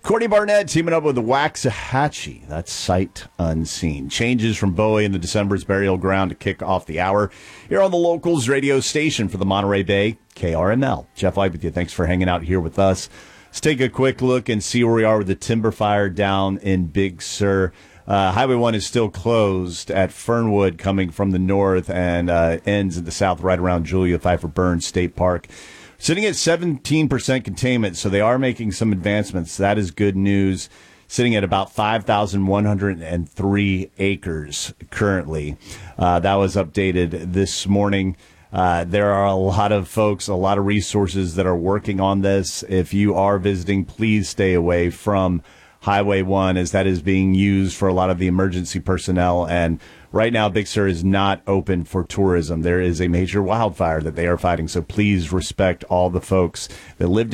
Courtney Barnett teaming up with the Waxahachie. That's sight unseen. Changes from Bowie and the December's Burial Ground to kick off the hour here on the Locals radio station for the Monterey Bay, KRML. Jeff White with you. Thanks for hanging out here with us. Let's take a quick look and see where we are with the timber fire down in Big Sur. Highway 1 is still closed at Fernwood coming from the north and ends in the south right around Julia Pfeiffer Burns State Park. Sitting at 17% containment, so they are making some advancements. That is good news. Sitting at about 5,103 acres currently. That was updated this morning. There are a lot of folks, a lot of resources that are working on this. If you are visiting, please stay away from Highway 1 as that is being used for a lot of the emergency personnel. And right now, Big Sur is not open for tourism. There is a major wildfire that they are fighting. So please respect all the folks that live